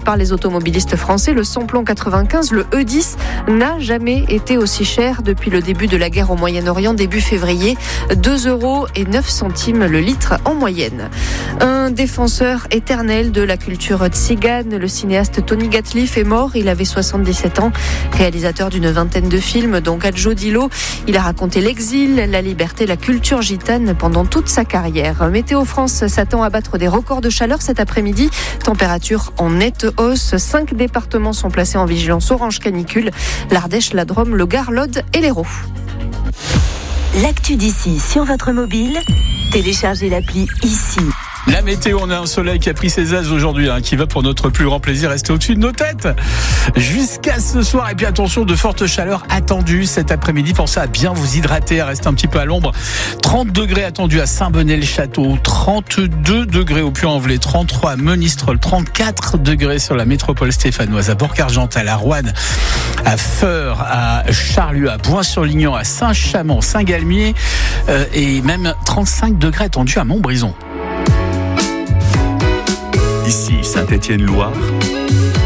par les automobilistes français. Le samplon 95, le E10, n'a jamais été aussi cher depuis le début de la guerre au Moyen-Orient, début février. 2,09 € le litre en moyenne. Un défenseur éternel de la culture tzigane, le cinéaste Tony Gatliff est mort. Il avait 77 ans, réalisateur d'une vingtaine de films, dont Gadjo Dilo. Il a raconté l'exil, la liberté, la culture gitane pendant toute sa carrière. Météo France s'attend à battre des records de chaleur cet après-midi. Température en nette hausse. 5 départements sont placés en vigilance orange canicule. L'Ardèche, la Drôme, le Gard, l'Aude et l'Hérault. L'actu d'ici sur votre mobile, téléchargez l'appli ici. La météo, on a un soleil qui a pris ses aises aujourd'hui, qui va pour notre plus grand plaisir rester au-dessus de nos têtes jusqu'à ce soir. Et puis attention, de fortes chaleurs attendues cet après-midi. Pensez à bien vous hydrater, à rester un petit peu à l'ombre. 30 degrés attendus à Saint-Bonnet-le-Château, 32 degrés au Puy-en-Velay, 33 à Monistrol, 34 degrés sur la métropole stéphanoise, à Bourg-Argental, à Roanne, à Feurs, à Charlieu, à Bois-sur-Lignon, à Saint-Chamond, Saint-Galmier et même 35 degrés attendus à Montbrison. Ici Saint-Étienne-Loire,